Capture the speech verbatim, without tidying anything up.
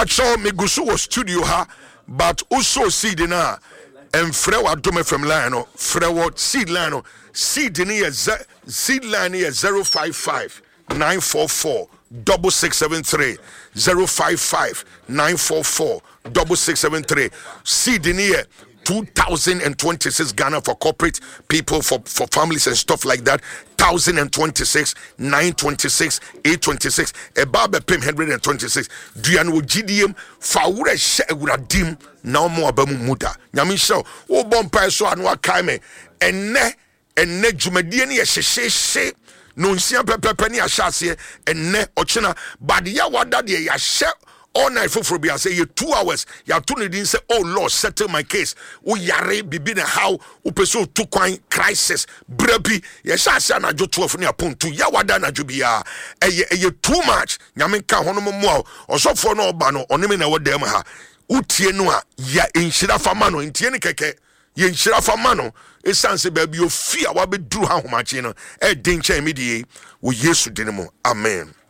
Pacho Migusu was studio ha, but also seed in a and Frewa Dome from Lino, Frewa seed lino, seed in here, seed line here zero five five nine four four double six seven three zero five five nine four four double six seven three seed in here. two thousand twenty-six Ghana for corporate people, for, for families and stuff like that. one thousand twenty-six, nine twenty-six, eight twenty-six, a barber pim one hundred twenty-six. Duano G D M, Faura Shaguradim, now more Bamu Muda. Yamin show, oh, Bompa so and what kaime, and ne, and ne Jumadiani, a she she, no, Sia Pepper Penny, a chassis, and ne, Ochina, but the Yawada, the Yasha. All night for Frobia say you two hours. You have tuned in say, oh Lord, settle my case. Oh yare bibi na how upeso two coin crisis. Brebi yesha say na jo twelve ni upon two yawada na jubia. Eye eye too much. Nyame ka hono mo oso for no ba no onime na wodem ha. Utie no a ya enhira fama no ntie ne keke. Ye enhira fama no esanse ba bi ofia wa be duru ha homache no. E den cha medie wo Yesu dinimo. Amen.